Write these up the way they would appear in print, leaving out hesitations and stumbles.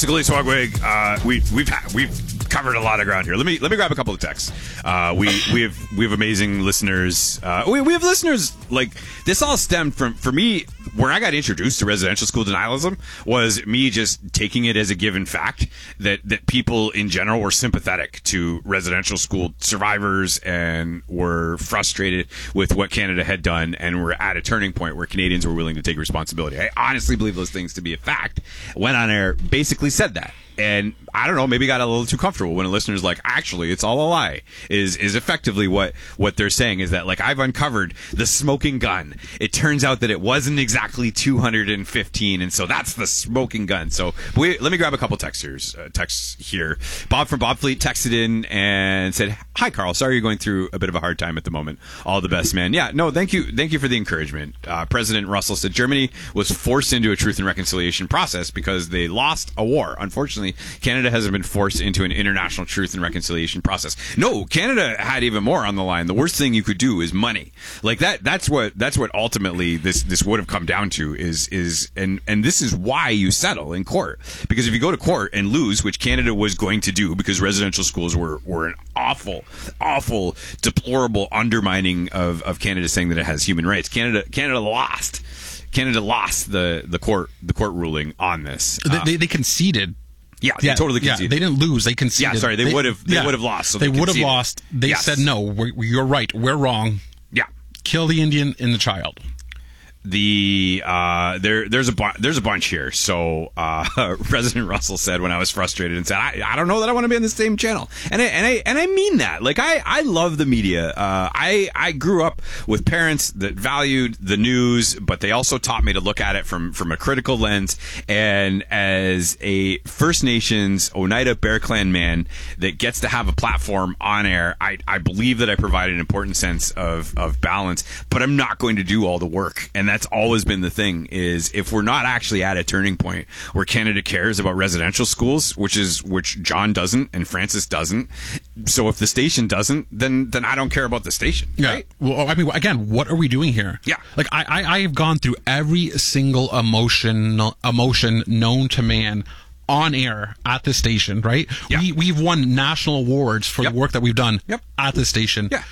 Basically, Swagwig, we've covered a lot of ground here. Let me grab a couple of texts. We have amazing listeners. We have listeners like this. All stemmed from, for me, where I got introduced to residential school denialism was me just taking it as a given fact that people in general were sympathetic to residential school survivors and were frustrated with what Canada had done and were at a turning point where Canadians were willing to take responsibility. I honestly believe those things to be a fact. Went on air, basically said that. And I don't know, maybe got a little too comfortable when a listener's like, actually, it's all a lie, is effectively what they're saying is that, like, I've uncovered the smoking gun. It turns out that it wasn't exactly 215, and so that's the smoking gun. So let me grab a couple texts here. Bob from Bobfleet texted in and said, "Hi, Carl. Sorry you're going through a bit of a hard time at the moment. All the best, man." Yeah, no, thank you for the encouragement. President Russell said Germany was forced into a truth and reconciliation process because they lost a war. Unfortunately, Canada hasn't been forced into an international truth and reconciliation process. No, Canada had even more on the line. The worst thing you could do is money. Like that's what ultimately this would have come down to is and this is why you settle in court. Because if you go to court and lose, which Canada was going to do because residential schools were an awful, deplorable undermining of Canada saying that it has human rights. Canada lost. Canada lost the court ruling on this. They conceded. Yeah, they totally conceded. Yeah, they didn't lose. They conceded. Yeah, sorry, they would have lost. So they would have lost. They said, no, you're right. We're wrong. Yeah. Kill the Indian and the child. There's a bunch here. So President Russell said when I was frustrated and said I don't know that I want to be on the same channel, and I mean that. Like I love the media. I grew up with parents that valued the news, but they also taught me to look at it from a critical lens. And as a First Nations Oneida Bear Clan man that gets to have a platform on air, I believe that I provide an important sense of balance, but I'm not going to do all the work. And that's always been the thing, is if we're not actually at a turning point where Canada cares about residential schools, which John doesn't and Francis doesn't. So if the station doesn't, then I don't care about the station. Right? Yeah. Well, I mean, again, what are we doing here? Yeah. Like I have gone through every single emotion known to man on air at the station, right? Yeah. We've won national awards for the work that we've done at the station. Yeah.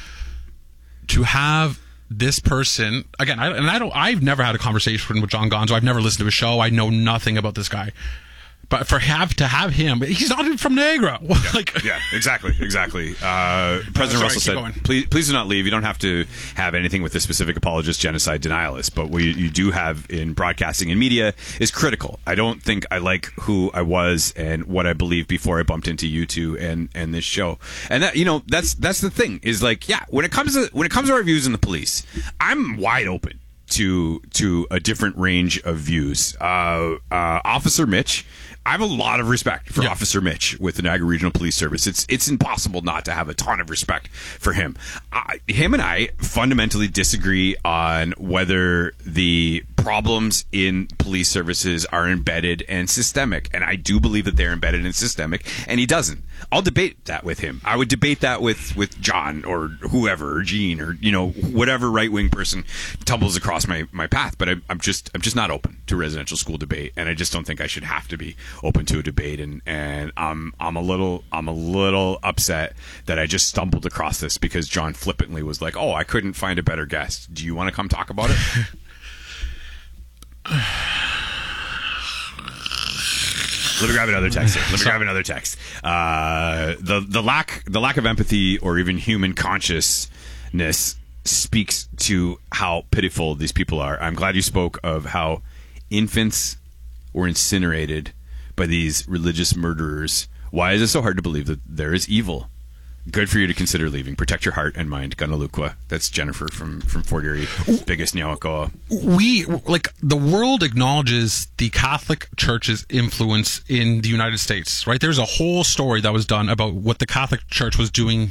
To have this person again, I've never had a conversation with John Gonzo. I've never listened to his show. I know nothing about this guy. But to have him, he's not even from Niagara. Yeah, exactly. President Russell said, please do not leave. You don't have to have anything with the specific apologist, genocide, denialist. But what you do have in broadcasting and media is critical. I don't think I like who I was and what I believed before I bumped into you two and this show. And that, that's the thing, is like, yeah, when it comes to our views in the police, I'm wide open to a different range of views. Officer Mitch, I have a lot of respect for Officer Mitch with the Niagara Regional Police Service. It's impossible not to have a ton of respect for him. Him and I fundamentally disagree on whether the problems in police services are embedded and systemic, and I do believe that they're embedded and systemic, and he doesn't. I'll debate that with him. I would debate that with John or whoever, or Gene, or whatever right-wing person tumbles across my path. But I'm just not open to residential school debate, and I just don't think I should have to be open to a debate. And I'm a little upset that I just stumbled across this because John flippantly was like, "Oh, I couldn't find a better guest. Do you want to come talk about it?" Let me grab another text here. The lack of empathy or even human consciousness speaks to how pitiful these people are. I'm glad you spoke of how infants were incinerated by these religious murderers. Why is it so hard to believe that there is evil? Good for you to consider leaving. Protect your heart and mind. Ganalukwa. That's Jennifer from Fort Erie, biggest Nyawakoa. The world acknowledges the Catholic Church's influence in the United States, right? There's a whole story that was done about what the Catholic Church was doing